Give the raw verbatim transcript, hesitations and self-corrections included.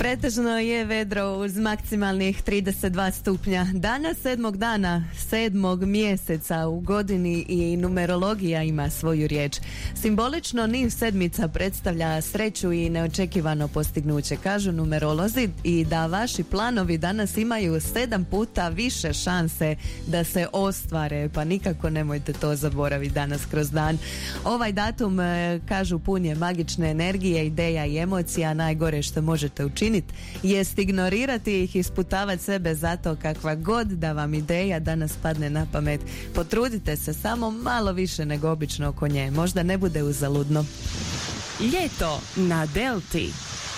Pretežno je vedro uz maksimalnih trideset dva stupnja. Danas sedmog dana, sedmog mjeseca u godini i numerologija ima svoju riječ. Simbolično niz sedmica predstavlja sreću i neočekivano postignuće. Kažu numerolozi i da vaši planovi danas imaju sedam puta više šanse da se ostvare, pa nikako nemojte to zaboraviti danas kroz dan. Ovaj datum, kažu, pun je magične energije, ideja i emocija. Najgore što možete učiniti jest ignorirati ih, isputavati sebe zato kakva god da vam ideja danas padne na pamet. Potrudite se samo malo više nego obično oko nje. Možda ne bude uzaludno. Ljeto na Delti.